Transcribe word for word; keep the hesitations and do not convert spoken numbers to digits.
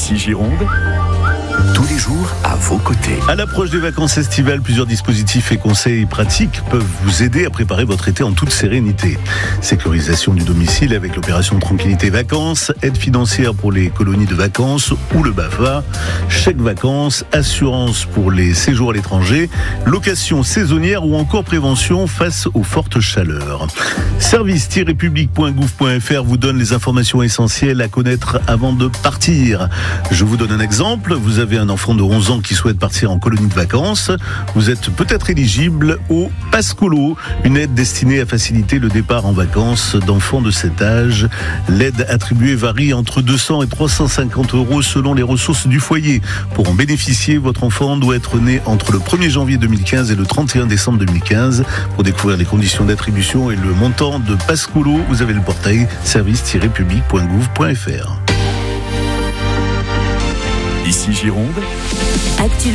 Ici Gironde, tous les jours à vos côtés. À l'approche des vacances estivales, plusieurs dispositifs et conseils pratiques peuvent vous aider à préparer votre été en toute sérénité. Sécurisation du domicile avec l'opération Tranquillité Vacances, aide financière pour les colonies de vacances ou le B A F A, chèque vacances, assurance pour les séjours à l'étranger, location saisonnière ou encore prévention face aux fortes chaleurs. service tiret public point gouv point f r vous donne les informations essentielles à connaître avant de partir. Je vous donne un exemple. Vous avez un enfant de onze ans qui souhaite partir en colonie de vacances. Vous êtes peut-être éligible au Pascolo, une aide destinée à faciliter le départ en vacances d'enfants de cet âge. L'aide attribuée varie entre deux cents et trois cent cinquante euros selon les ressources du foyer. Pour en bénéficier, votre enfant doit être né entre le premier janvier deux mille quinze et le trente et un décembre deux mille quinze. Pour découvrir les conditions d'attribution et le montant de Pascolo, vous avez le portail service tiret public point gouv point f r. Ici Gironde. Actu